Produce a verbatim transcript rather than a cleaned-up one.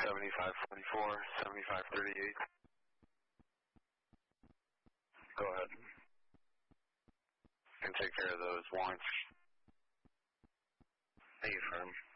seventy-five forty-four, seventy-five thirty-eight. Go ahead. And take care of those warrants. Thank you, firm.